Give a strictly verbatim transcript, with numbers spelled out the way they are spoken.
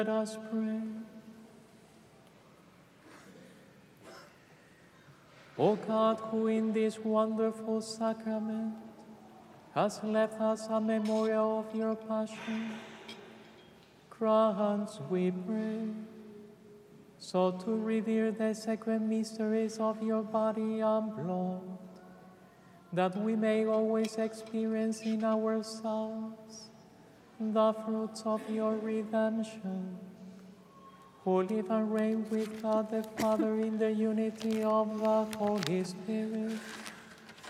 Let us pray. O God, who in this wonderful sacrament has left us a memorial of your passion, grant, we pray, so to revere the sacred mysteries of your body and blood, that we may always experience in ourselves the fruits of your redemption, who live and reign with God the Father in the unity of the Holy Spirit,